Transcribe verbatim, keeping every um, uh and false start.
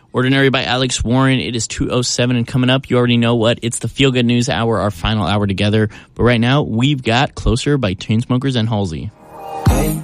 Ordinary by Alex Warren. It is two oh seven, and coming up, you already know what. It's the Feel Good News Hour, our final hour together. But right now, we've got Closer by Chainsmokers and Halsey.